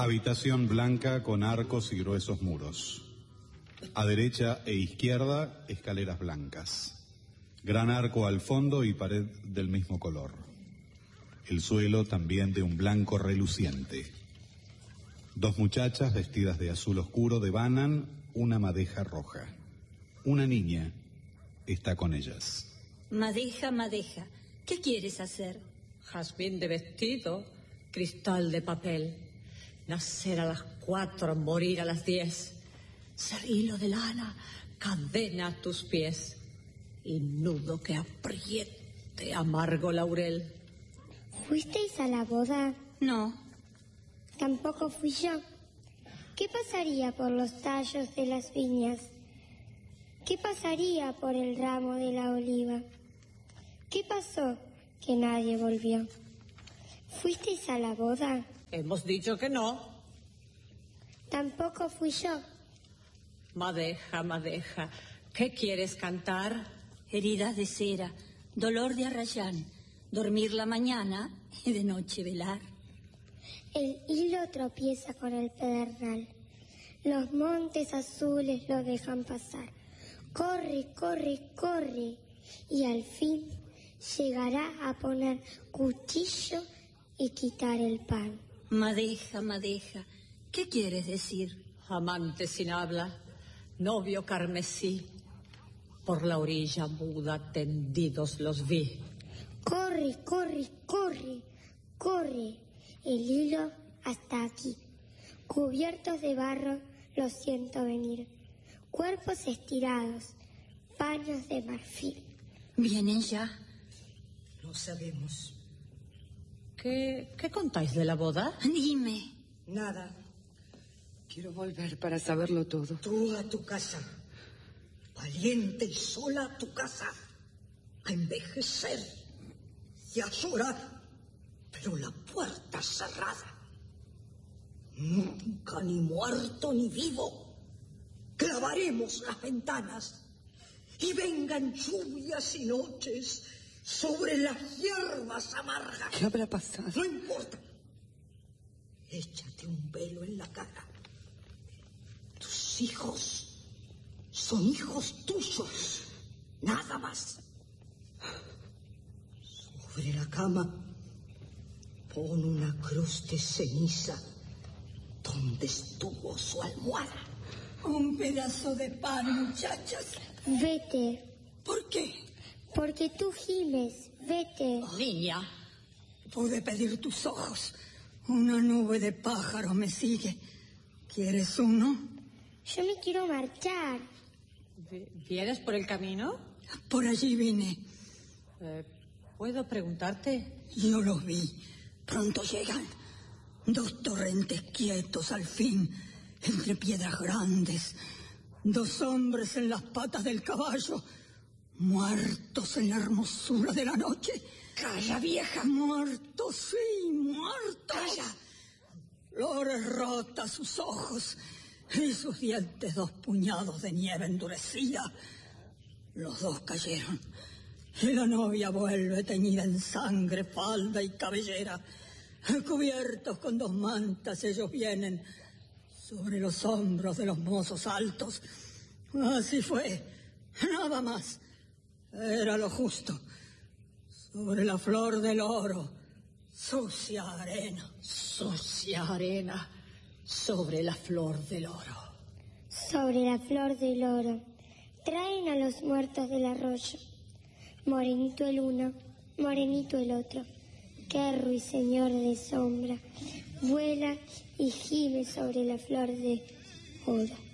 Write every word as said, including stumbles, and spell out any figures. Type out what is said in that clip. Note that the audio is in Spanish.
Habitación blanca con arcos y gruesos muros. A derecha e izquierda, escaleras blancas. Gran arco al fondo y pared del mismo color. El suelo también de un blanco reluciente. Dos muchachas vestidas de azul oscuro devanan una madeja roja. Una niña está con ellas. Madeja, madeja, ¿qué quieres hacer? Jazmín de vestido, cristal de papel. Nacer a las cuatro, morir a las diez. Ser hilo de lana, cadena a tus pies. Y nudo que apriete amargo laurel. ¿Fuisteis a la boda? No. Tampoco fui yo. ¿Qué pasaría por los tallos de las viñas? ¿Qué pasaría por el ramo de la oliva? ¿Qué pasó que nadie volvió? ¿Fuisteis a la boda? Hemos dicho que no. Tampoco fui yo. Madeja, madeja, ¿qué quieres cantar? Heridas de cera, dolor de arrayán, dormir la mañana y de noche velar. El hilo tropieza con el pedernal. Los montes azules lo dejan pasar. Corre, corre, corre. Y al fin llegará a poner cuchillo y quitar el pan. Madeja, madeja, ¿qué quieres decir? Amante sin habla, novio carmesí. Por la orilla muda tendidos los vi. Corre, corre, corre, corre. El hilo hasta aquí. Cubiertos de barro los siento venir. Cuerpos estirados, paños de marfil. ¿Vienen ya? No sabemos. ¿Qué, qué contáis de la boda? Dime. Nada. Quiero volver para saberlo todo. Tú a tu casa. Valiente y sola a tu casa. A envejecer y a llorar. Pero la puerta cerrada. Nunca ni muerto ni vivo. Clavaremos las ventanas. Y vengan lluvias y noches sobre las hierbas amargas. ¿Qué habrá pasado? No importa. Échate un velo en la cara. Tus hijos son hijos tuyos. Nada más. Sobre la cama pon una cruz de ceniza donde estuvo su almohada. Un pedazo de pan, muchachas. Vete. ¿Por qué? Porque tú gimes. Vete. Oh, niña. Pude pedir tus ojos. Una nube de pájaros me sigue. ¿Quieres uno? Yo me quiero marchar. ¿Vienes por el camino? Por allí vine. Eh, ¿Puedo preguntarte? Yo los vi. Pronto llegan. Dos torrentes quietos al fin, entre piedras grandes. Dos hombres en las patas del caballo, muertos en la hermosura de la noche. ¡Calla, vieja! Muertos, sí, muertos. ¡Calla! Flores rotas sus ojos y sus dientes dos puñados de nieve endurecida. Los dos cayeron y la novia vuelve teñida en sangre, falda y cabellera. Cubiertos con dos mantas ellos vienen sobre los hombros de los mozos altos. Así fue, nada más. Era lo justo. Sobre la flor del oro, sucia arena. Sucia arena sobre la flor del oro. Sobre la flor del oro. Traen a los muertos del arroyo. Morenito el uno, morenito el otro. Qué ruiseñor de sombra. Vuela y gime sobre la flor de oro.